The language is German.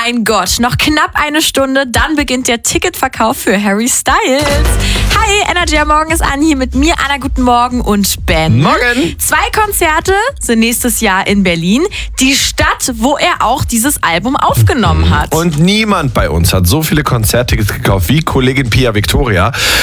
mein Gott, noch knapp eine Stunde, dann beginnt der Ticketverkauf für Harry Styles. Hi, Energy am Morgen ist an, hier mit mir, Anna, guten Morgen und Ben. Morgen. 2 Konzerte sind nächstes Jahr in Berlin, die Stadt, wo er auch dieses Album aufgenommen hat. Und niemand bei uns hat so viele Konzerttickets gekauft wie Kollegin Pia Victoria.